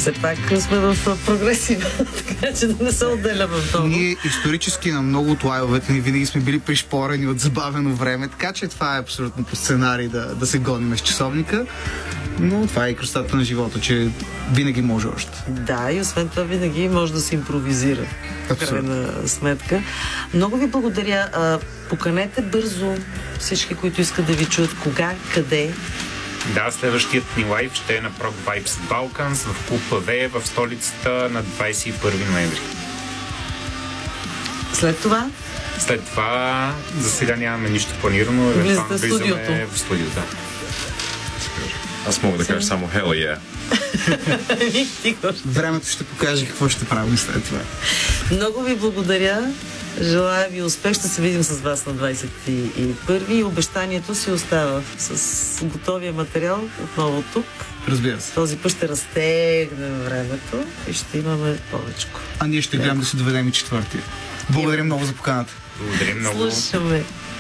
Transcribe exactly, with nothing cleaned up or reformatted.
Все пак сме в прогресива, така че да не се отделяме много. Ние исторически на много от лайвовете ни винаги сме били пришпорени от забавено време, така че това е абсолютно по сценарий да, да се гоним с часовника. Но това е и красотата на живота, че винаги може още. Да, и освен това винаги може да се импровизира. В крайна сметка. Много ви благодаря. Поканете бързо всички, които искат да ви чуят кога, къде. Да, следващият ни лайв ще е на Prog Vibes Balkans в клуб ПВ в столицата на двадесет и първи ноември. След това? След това за сега нямаме нищо планирано. Влизате в студиото. В студиото. Аз мога да кажа само hell yeah. Времето ще покаже какво ще правим след това. Много ви благодаря. Желая ви успех. Ще се видим с вас на двадесет и първи и обещанието си остава с готовия материал отново тук. Разбира се. Този път ще разтегнем времето и ще имаме повечко. А ние ще гледам да си доведем и четвъртия. Благодарим много за поканата. Благодарим много. Слушаме.